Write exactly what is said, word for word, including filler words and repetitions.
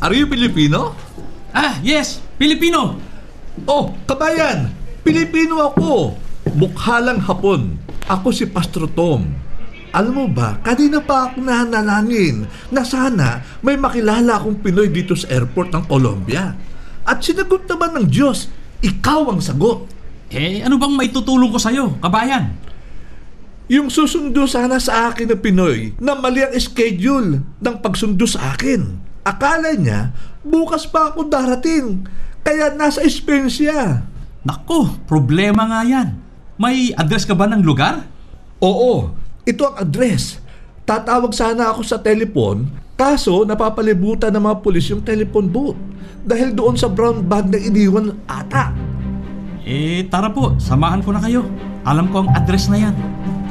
Are you Filipino? Ah, yes! Pilipino! Oh, kabayan! Pilipino ako! Mukha lang Hapon. Ako si Pastor Tom. Alam mo ba, kanina pa ako nanalangin na sana may makilala akong Pinoy dito sa airport ng Colombia. At sinagot naman ng Diyos, ikaw ang sagot. Eh, ano bang maitutulong ko sa'yo, kabayan? Yung susundo sana sa akin na Pinoy na mali ang schedule ng pagsundo sa akin. Akala niya, bukas pa ako darating. Kaya nasa Spain siya. Naku, problema nga yan. May address ka ba ng lugar? Oo, ito ang address. Tatawag sana ako sa telepon, kaso napapalibutan ng mga pulis yung telephone booth dahil doon sa brown bag na iniwan ata. Eh, tara po, samahan ko na kayo. Alam ko ang address na yan.